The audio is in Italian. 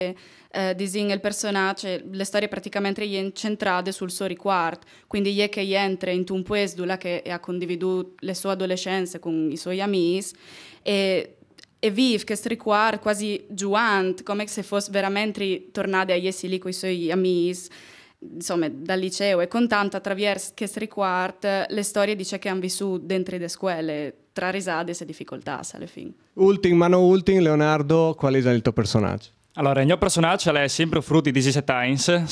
disegna il personaggio, le storie praticamente incentrate sul suo riguardo, quindi è che entra in un paese dove che ha condividuto le sue adolescenze con i suoi amici e vive questo riguardo quasi giocante, come se fosse veramente tornato a essere lì con i suoi amici, insomma, dal liceo, e contando attraverso questo riguardo le storie dice che hanno vissuto dentro le scuole, tra risate e difficoltà alla fine. Ultim, ma non ultim, Leonardo, qual è il tuo personaggio? Allora, il mio personaggio è sempre frutto di 17 anni,